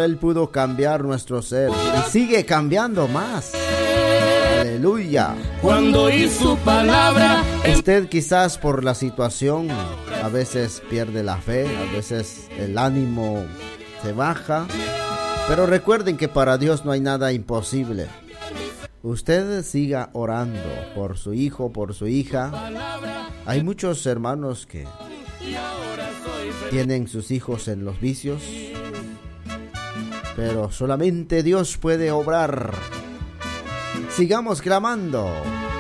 solo Él pudo cambiar nuestro ser y sigue cambiando más. Aleluya. Cuando oí su palabra, usted quizás por la situación a veces pierde la fe, a veces el ánimo se baja, pero recuerden que para Dios no hay nada imposible. Usted siga orando por su hijo, por su hija. Hay muchos hermanos que tienen sus hijos en los vicios, pero solamente Dios puede obrar. Sigamos clamando.